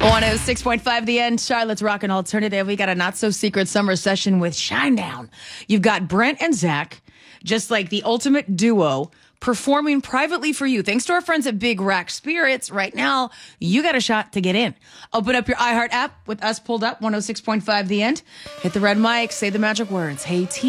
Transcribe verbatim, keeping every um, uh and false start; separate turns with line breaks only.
one oh six point five The End, Charlotte's Rock and Alternative. We got a not-so-secret summer session with Shinedown. You've got Brent and Zach, just like the ultimate duo, performing privately for you. Thanks to our friends at Big Rack Spirits. Right now, you got a shot to get in. Open up your iHeart app with us pulled up, one oh six point five The End. Hit the red mic, say the magic words. Hey, T.